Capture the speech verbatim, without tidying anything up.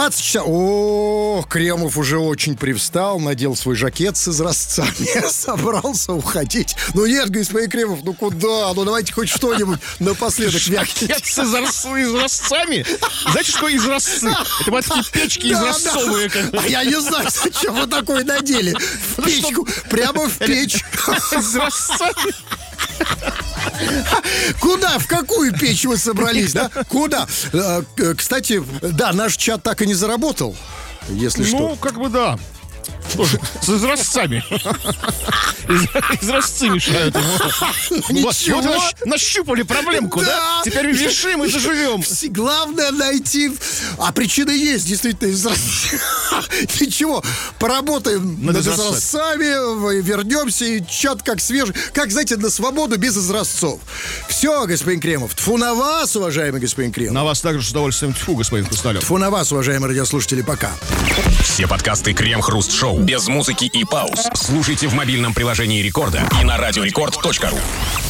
двенадцать часов. О, Кремов уже очень привстал, надел свой жакет с изразцами, собрался уходить. Ну нет, господин Кремов, ну куда? Ну давайте хоть что-нибудь напоследок вякнуть. Жакет с изразцами? Знаете, что изразцы? Это вот такие печки изразцовые. А я не знаю, зачем вы такое надели. В печку, прямо в печь. Изразцами? Куда? В какую печь вы собрались, да? Куда? Кстати, да, наш чат так и не заработал, если что. Ну, как бы да. Тоже с изразцами. Изразцы мешают ему. Ничего. Вот нащупали проблемку, да? Теперь решим и заживем. Главное найти. А причина есть, действительно, изразцы. Ничего, поработаем над изразцами, вернемся, и чат как свежий. Как, знаете, на свободу без изразцов. Все, господин Кремов. Тьфу на вас, уважаемый господин Кремов. На вас также с удовольствием тьфу, господин Хрусталев. Тьфу на вас, уважаемые радиослушатели, пока. Все подкасты Крем-Хруст-Шоу без музыки и пауз слушайте в мобильном приложении Рекорда и на радиорекорд точка ру.